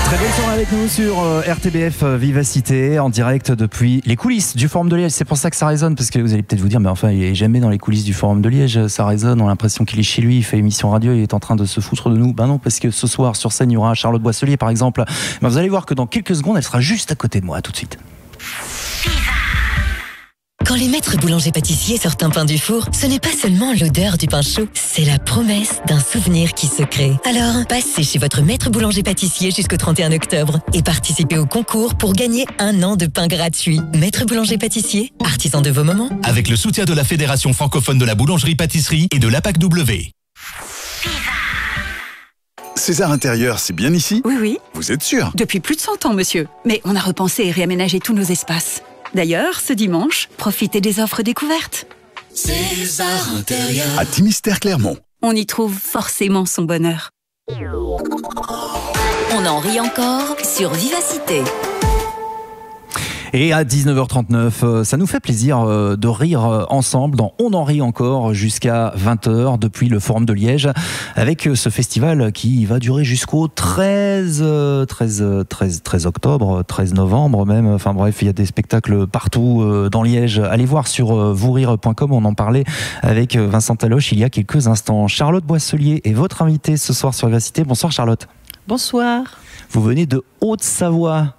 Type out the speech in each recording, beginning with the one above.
Très belle soirée avec nous sur RTBF Vivacité, en direct depuis les coulisses du Forum de Liège. C'est pour ça que ça résonne, parce que vous allez peut-être vous dire, mais enfin, il est jamais dans les coulisses du Forum de Liège, ça résonne, on a l'impression qu'il est chez lui, il fait émission radio, il est en train de se foutre de nous. Ben non, parce que ce soir, sur scène, il y aura Charlotte Boisselier, par exemple. Ben vous allez voir que dans quelques secondes, elle sera juste à côté de moi, tout de suite. Quand les maîtres boulangers-pâtissiers sortent un pain du four, ce n'est pas seulement l'odeur du pain chaud, c'est la promesse d'un souvenir qui se crée. Alors, passez chez votre maître boulanger-pâtissier jusqu'au 31 octobre et participez au concours pour gagner 1 an de pain gratuit. Maître boulanger-pâtissier, artisan de vos moments. Avec le soutien de la Fédération francophone de la boulangerie-pâtisserie et de l'APAC-W. César Intérieur, c'est bien ici ? Oui. Vous êtes sûr ? Depuis plus de 100 ans, monsieur. Mais on a repensé et réaménagé tous nos espaces. D'ailleurs, ce dimanche, profitez des offres découvertes. César Intérieur. À Timistère Clermont. On y trouve forcément son bonheur. On en rit encore sur Vivacité. Et à 19h39, ça nous fait plaisir de rire ensemble dans On en rit encore jusqu'à 20h depuis le Forum de Liège avec ce festival qui va durer jusqu'au 13 octobre, 13 novembre même. Enfin bref, il y a des spectacles partout dans Liège. Allez voir sur vousrire.com, on en parlait avec Vincent Taloche il y a quelques instants. Charlotte Boisselier est votre invitée ce soir sur Vivacité. Bonsoir Charlotte. Bonsoir. Vous venez de Haute-Savoie.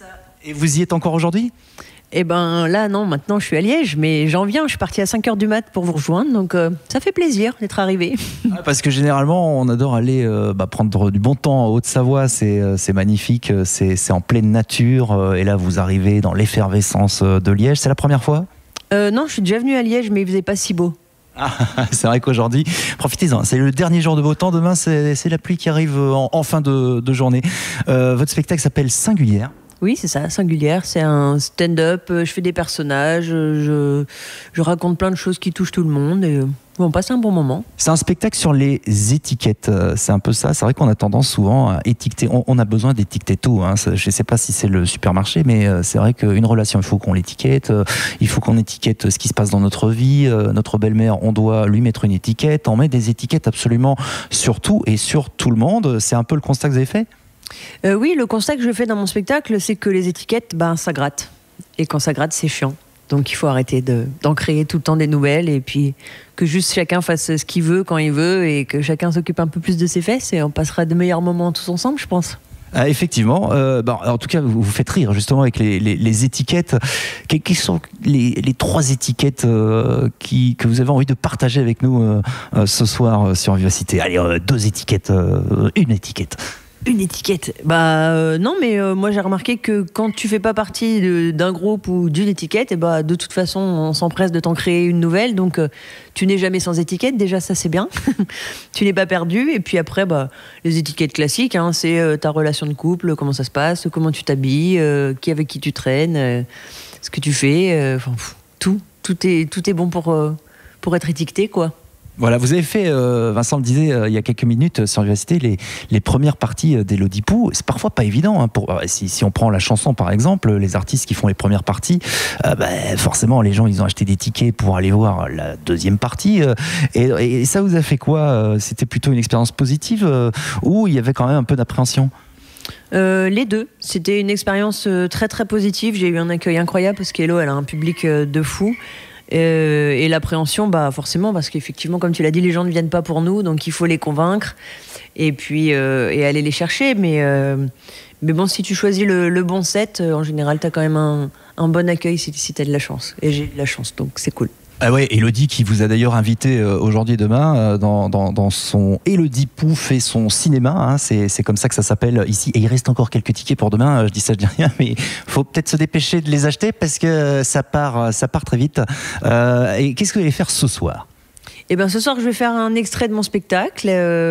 Et vous y êtes encore aujourd'hui ? Eh ben là, non, maintenant je suis à Liège, mais j'en viens, je suis partie à 5h du mat pour vous rejoindre, donc ça fait plaisir d'être arrivé. Parce que généralement, on adore aller prendre du bon temps en Haute-Savoie, c'est magnifique, c'est en pleine nature, et là vous arrivez dans l'effervescence de Liège. C'est la première fois ? Non, je suis déjà venue à Liège, mais il faisait pas si beau. Ah, c'est vrai qu'aujourd'hui, profitez-en, c'est le dernier jour de beau temps, demain c'est la pluie qui arrive en fin de journée. Votre spectacle s'appelle Singulière. Oui, c'est ça, Singulière, c'est un stand-up, je fais des personnages, je raconte plein de choses qui touchent tout le monde et on passe un bon moment. C'est un spectacle sur les étiquettes, c'est un peu ça, c'est vrai qu'on a tendance souvent à étiqueter, on a besoin d'étiqueter tout, hein. Je ne sais pas si c'est le supermarché, mais c'est vrai qu'une relation, il faut qu'on l'étiquette, il faut qu'on étiquette ce qui se passe dans notre vie, notre belle-mère, on doit lui mettre une étiquette, on met des étiquettes absolument sur tout et sur tout le monde, c'est un peu le constat que vous avez fait ? Oui, le constat que je fais dans mon spectacle, c'est que les étiquettes, ça gratte. Et quand ça gratte, c'est chiant. Donc il faut arrêter d'en créer tout le temps des nouvelles et puis que juste chacun fasse ce qu'il veut quand il veut et que chacun s'occupe un peu plus de ses fesses et on passera de meilleurs moments tous ensemble, je pense. Ah, effectivement, en tout cas vous faites rire justement avec les étiquettes. Quelles sont les 3 étiquettes que vous avez envie de partager avec nous ce soir sur Vivacité ? Allez, 2 étiquettes, une étiquette. Une étiquette. Non, mais moi j'ai remarqué que quand tu fais pas partie d'un groupe ou d'une étiquette, de toute façon on s'empresse de t'en créer une nouvelle, donc tu n'es jamais sans étiquette, déjà ça c'est bien. Tu n'es pas perdu, et puis après les étiquettes classiques, hein, c'est ta relation de couple, comment ça se passe, comment tu t'habilles, avec qui tu traînes, ce que tu fais, tout est bon pour être étiqueté, quoi. Voilà, vous avez fait, Vincent le disait il y a quelques minutes sur Vivacité, les premières parties d'Élodie Pou. C'est parfois pas évident. Hein, si on prend la chanson par exemple, les artistes qui font les premières parties, forcément les gens ils ont acheté des tickets pour aller voir la deuxième partie. Et ça vous a fait quoi ? C'était plutôt une expérience positive ou il y avait quand même un peu d'appréhension ? Les deux. C'était une expérience très très positive. J'ai eu un accueil incroyable parce qu'Elo elle a un public de fou. Et l'appréhension, forcément, parce qu'effectivement, comme tu l'as dit, les gens ne viennent pas pour nous, donc il faut les convaincre et puis et aller les chercher. Mais bon, si tu choisis le bon set, en général, tu as quand même un bon accueil si tu as de la chance. Et j'ai de la chance, donc c'est cool. Ah ouais, Élodie qui vous a d'ailleurs invité aujourd'hui et demain dans son Élodie Pou fait son cinéma, hein, c'est comme ça que ça s'appelle ici, et il reste encore quelques tickets pour demain, je dis ça, je dis rien, mais faut peut-être se dépêcher de les acheter parce que ça part très vite. Et qu'est-ce que vous allez faire ce soir ? Eh bien, ce soir, je vais faire un extrait de mon spectacle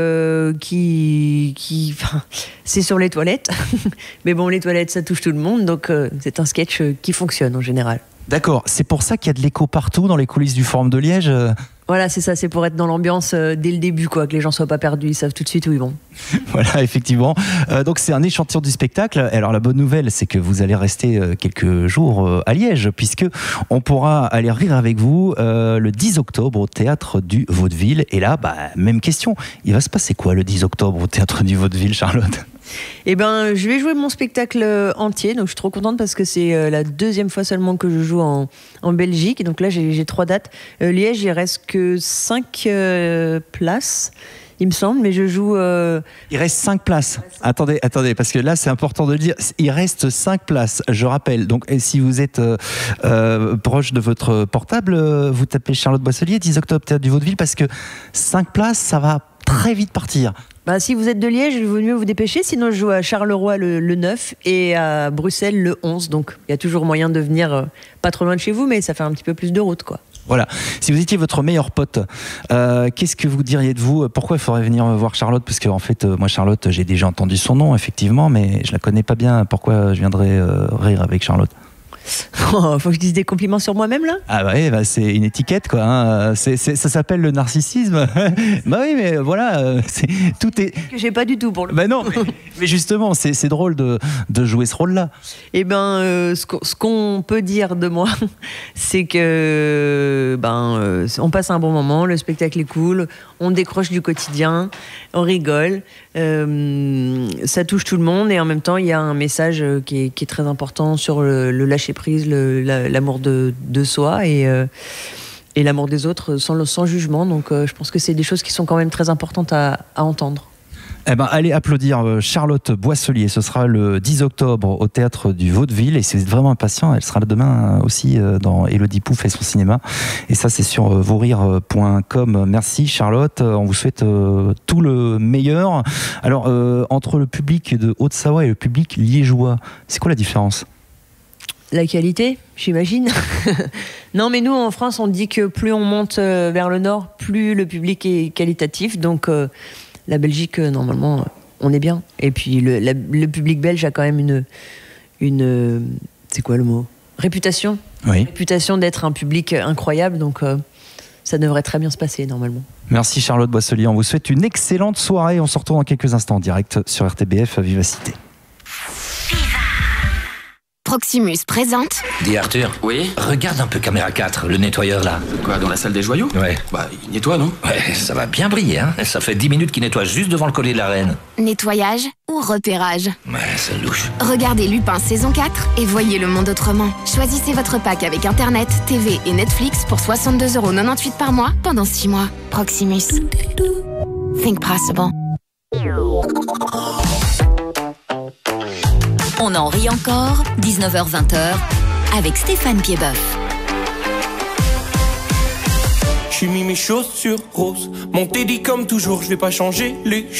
c'est sur les toilettes. Mais bon, les toilettes, ça touche tout le monde, donc c'est un sketch qui fonctionne en général. D'accord, c'est pour ça qu'il y a de l'écho partout dans les coulisses du Forum de Liège. Voilà, c'est ça, c'est pour être dans l'ambiance dès le début, quoi, que les gens soient pas perdus, ils savent tout de suite où ils vont. Voilà, effectivement. Donc c'est un échantillon du spectacle. Alors la bonne nouvelle, c'est que vous allez rester quelques jours à Liège, puisque on pourra aller rire avec vous le 10 octobre au Théâtre du Vaudeville. Et là, même question, il va se passer quoi le 10 octobre au Théâtre du Vaudeville, Charlotte ? Eh ben, je vais jouer mon spectacle entier, donc je suis trop contente parce que c'est la deuxième fois seulement que je joue en Belgique. Donc là, j'ai 3 dates. Liège, il reste que 5 places, il me semble, mais je joue... Il reste 5 places. Attendez, parce que là, c'est important de le dire. Il reste 5 places, je rappelle. Donc, si vous êtes proche de votre portable, vous tapez Charlotte Boisselier, 10 octobre, Théâtre du Vaudeville, parce que 5 places, ça va très vite partir. Bah, si vous êtes de Liège, il vaut mieux vous dépêcher. Sinon, je joue à Charleroi le 9 et à Bruxelles le 11. Donc, il y a toujours moyen de venir pas trop loin de chez vous, mais ça fait un petit peu plus de route, quoi. Voilà. Si vous étiez votre meilleur pote, qu'est-ce que vous diriez de vous? Pourquoi il faudrait venir voir Charlotte? Parce que en fait, moi, Charlotte, j'ai déjà entendu son nom, effectivement, mais je la connais pas bien. Pourquoi je viendrais rire avec Charlotte? Oh, faut que je dise des compliments sur moi-même, là? Ah bah oui, bah c'est une étiquette, quoi. Hein. Ça s'appelle le narcissisme. Bah oui, mais voilà, tout est... Que j'ai pas du tout pour le... Bah non, mais justement, c'est drôle de jouer ce rôle-là. Eh ben, ce qu'on peut dire de moi, c'est que on passe un bon moment, le spectacle est cool, on décroche du quotidien, on rigole, ça touche tout le monde et en même temps, il y a un message qui est très important sur le lâcher prise, l'amour de soi et l'amour des autres sans jugement. Donc je pense que c'est des choses qui sont quand même très importantes à entendre. Eh ben, allez applaudir Charlotte Boisselier. Ce sera le 10 octobre au Théâtre du Vaudeville. Et si vous êtes vraiment impatient, elle sera là demain aussi dans Élodie Pou fait son cinéma. Et ça, c'est sur vosrires.com. Merci Charlotte. On vous souhaite tout le meilleur. Alors, entre le public de Haute-Savoie et le public liégeois, c'est quoi la différence ? La qualité, j'imagine. Non, mais nous, en France, on dit que plus on monte vers le nord, plus le public est qualitatif. Donc, la Belgique, normalement, on est bien. Et puis, le public belge a quand même une c'est quoi le mot? Réputation. Oui. Réputation d'être un public incroyable. Donc, ça devrait très bien se passer, normalement. Merci Charlotte Boisselier. On vous souhaite une excellente soirée. On se retrouve dans quelques instants en direct sur RTBF Vivacité. Proximus présente. Dis Arthur. Oui. Regarde un peu caméra 4, le nettoyeur là. Quoi, dans la salle des joyaux? Ouais. Bah, il nettoie, non? Ouais, ça va bien briller, hein. Ça fait 10 minutes qu'il nettoie juste devant le collier de la reine. Nettoyage ou repérage? Ouais, c'est louche. Regardez Lupin saison 4 et voyez le monde autrement. Choisissez votre pack avec Internet, TV et Netflix pour 62,98€ par mois pendant 6 mois. Proximus. Think possible. On en rit encore, 19h-20h, avec Stéphane Piedboeuf. J'ai mis mes chaussures roses, mon teddy comme toujours, je vais pas changer les